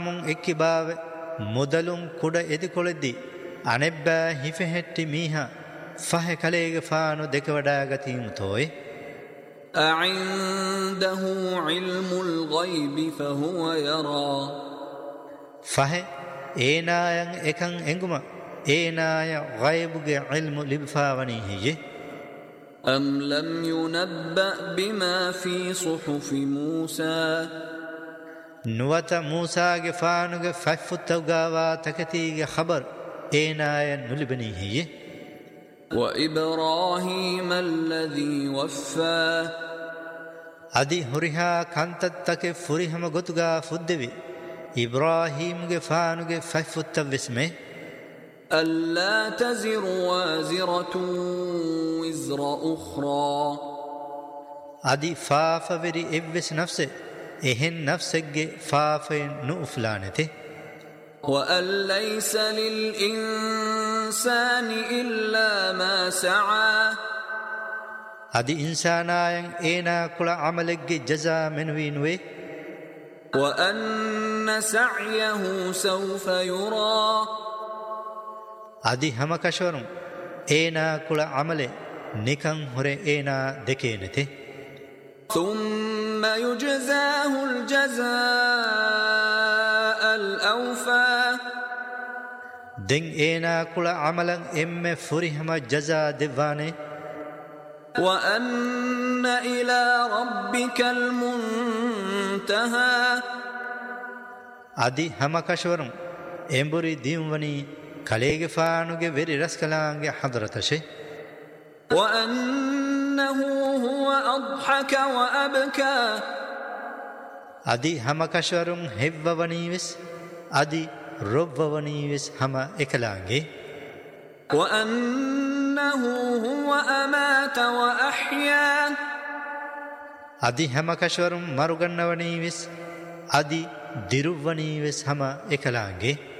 එක්කිබාව මුදලුන් කුඩ එදිකොළෙද්දී අනෙබ්බෑ හිෆෙහෙට්ටි මීහා ෆහ කලේගේ ෆානු දෙක වඩා ගතීමුතෝයි أعنده علم الغيب فهو يرى ෆහ ඒනායන් එකන් එංගුම ඒනාය ගයිබුගේ ඉල්මු ලිබ්ෆාවනි හියේ أم لم ينبأ بما في صحف موسى නුවත මූසාගේ ෆානුගේ ෆයිෆුත්තවගාවා තකතිගේ خبر ඒනාය නුලිබනි හියේ وإبراهيم الذي وفى අදි හුරිහා කන්තත්තක ෆුරිහම ගොතුගා ෆුද්දෙවි ඉබ්‍රාහීම්ගේ ෆානුගේ ෆයිෆුත්ත විස්මේ ألا تزر وازرة وزر أخرى අදි ෆාෆවරි එව්වෙස් නෆ්සේ එහෙන් නෆ්සෙක්ගේ ෆාෆයෙන් නුෆ්ලානෙතේ وأن ليس للإنسان إلا ما سعى අදි ඉන්සානායන් ඒනා කුල අමලෙක්ගේ ජසා මෙනුවීනුවේ وأن سعيه سوف يرى අදි හැම කෂවරුන් ඒනා කුල අමලෙ නිකන් හොරේ ඒනා දෙකේ නැතේ ثم يجزاه الجزاء الأوفى දෙන් ඒනා කුල අමලන් එම්මෙ ෆුරිහම ජසා දෙවානේ وأن إلى ربك المنتهى අදි හැම කෂවරුන් එම්බුරි දියුම්වනි කලේගේ ෆානුගේ වෙරි රස්කලාංගේ හදරතෂේ وأنه هو أضحك وأبكى අදි හැම කෂවරුන් හෙව්වවනීවෙස් අදි රොබ්වවනීවෙස් හැම එකලාංගේ وأنه هو أمات وأحيا අදි හැම කෂවරුන් මරුගන්නවනීවෙස් අදි දිරුවනීවෙස් හැම එකලාංගේ